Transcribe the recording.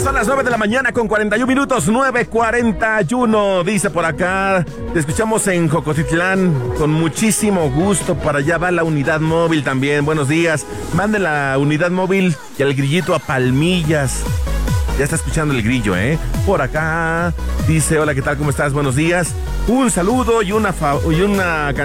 son las 9 de la mañana con 41 minutos, 9:41. Dice por acá, te escuchamos en Jocotitlán con muchísimo gusto. Para allá va la unidad móvil también. Buenos días. Manden la unidad móvil y al grillito a Palmillas. Ya está escuchando el grillo, ¿eh? Por acá dice, hola, ¿qué tal? ¿Cómo estás? Buenos días. Un saludo y una